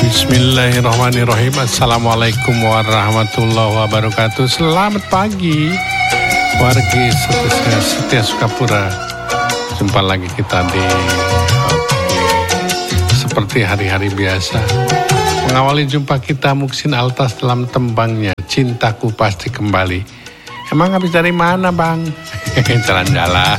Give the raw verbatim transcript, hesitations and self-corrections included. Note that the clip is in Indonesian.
Bismillahirrahmanirrahim. Assalamualaikum warahmatullahi wabarakatuh. Selamat pagi wargi setia, setia Sukapura. Jumpa lagi kita di okay, seperti hari-hari biasa. Mengawali jumpa kita Muksin Altas dalam tembangnya Cintaku Pasti Kembali. Emang habis dari mana bang? Jalan-jalan.